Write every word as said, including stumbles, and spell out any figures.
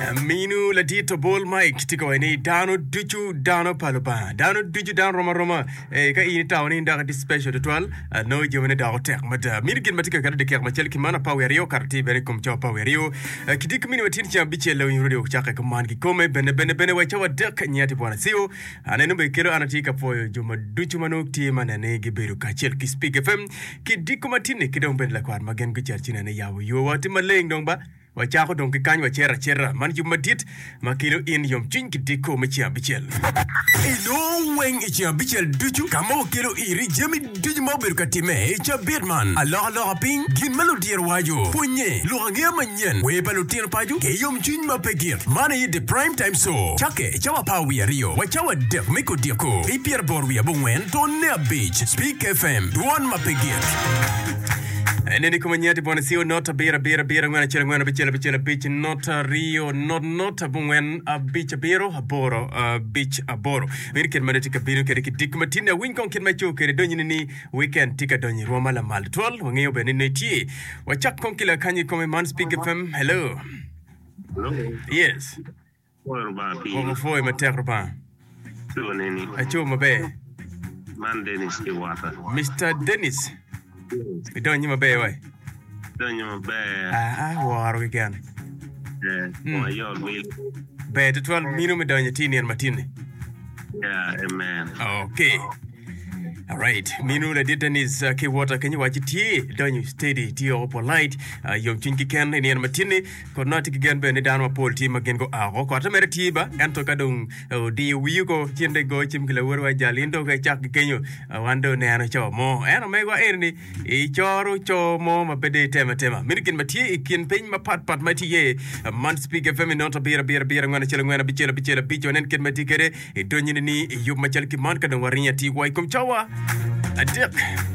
Minu la dito bol Mike tiko ni dano duju dano paloba dano duju dano roma roma e ka ini taw ni ndaga di special de toile no jomene da hotek mata mir gin matika kada de ker ma cel ki mana powerio karti bere kum chaw powerio kidik mini watin cham biche law yuro de chaka ka man ki kome bene bene bene wa chawa dek nyati bona sio anenu be kero anatika foyo joma duju manok ti manane gi beru ka cel ki speak fm kidik matine kidom ben la kwar magen ku charchina ne yawo yo wati maleng dong ba wa chako don ki kany wa chera chera man ju madit makilo in yom chin ki diko me chia bichel ilo weng e chia bichel duju kamo kilo iri jemi duju mo ber katime e chia bedman alo alo ping gin melodier wajo punye lo nge manyen we balutier paju ke yom chin ma pegir man e the prime time so chake chawa pa wi rio wa chawa de miko diko e pier bor wi abwen ton ne beach speak fm duan ma pegir Nene kuma nyati bona sio nota bira bira bira ngwana chela ngwana bichela bichela beach nota rio not nota bungwen a beach biro aboro a beach aboro mirken madeti ka biro kere kidik matina winkon ken macho kere donyi ni weekend tika donyi roma la mal twelve wangeyo be ne tie wachak konkila kanyi kome man speak fm hello hello yes what about you Omo foi materba so neni acho mabe man Dennis Kiwata Mister Dennis We don't you mabe way. Don't you mabe. Ah, ah, war again. Yeah, mm. Well, you're really. Be to twelve minu me donye tini and matini. Yeah, amen. Okay. All right. Minu la dita is uh, ke water can you watch it here? Don't you steady to polite? Uh, yom chinki ken ni and matini. Ko not again be ni danwa pol team again go ah. Ko ata mere tiba ento kadung di wi go tiende go chim kila werwa jalindo ka chak kenyo wando ne ano cho mo. Ano me go erni e choro cho mo ma bede tema tema. Mirkin matie ikin pin ma pat pat matie man speak fm not a bira bira bira ngwana chela ngwana bichela bichela bicho nen ken matikere e donyi ni yub machal ki man kadung warinya ti wai kum chawa. A dick.